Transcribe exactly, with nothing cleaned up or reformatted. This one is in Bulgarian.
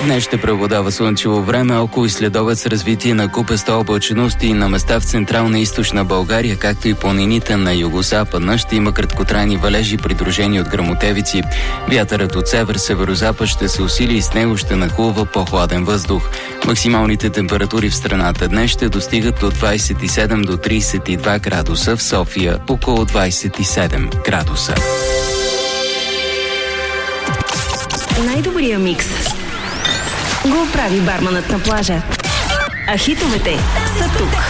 Днес ще преобладава слънчево време, около и следобед с развитие на купеста облаченост и на места в централна и източна България, както и планините на югозападна. Ще има краткотрайни валежи, придружени от гръмотевици. Вятърът от север-северозапад ще се усили и с него ще нахлува по-хладен въздух. Максималните температури в страната днес ще достигат от двадесет и седем до тридесет и два градуса, в София около двадесет и седем градуса. Най-добрия микс го прави барманът на плажа. А хитовете са тук.